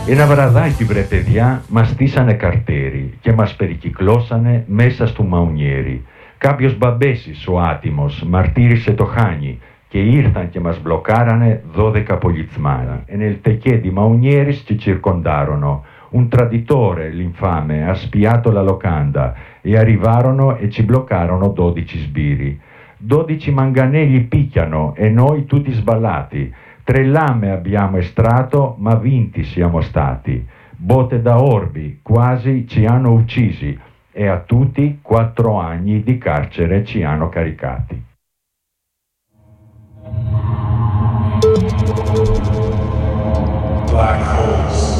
Ένα βραδάκι βρε παιδιά μας στήσανε καρτέρι και μας περικυκλώσανε μέσα στο μαουνιέρι. Κάποιος μπαμπέσης ο άτιμος μαρτύρησε το χάνι και ήρθαν και μας μπλοκάρανε 12 πολιτσμάνα. Nel teché di Maunieris ci circondarono. Un traditore, l'infame, ha spiato la locanda e arrivarono e ci bloccarono 12 sbirri. 12 manganelli picchiano e noi tutti sballati. 3 lame abbiamo estratto, ma vinti siamo stati. Botte da orbi, quasi ci hanno uccisi e a tutti 4 anni di carcere ci hanno caricati. Black holes.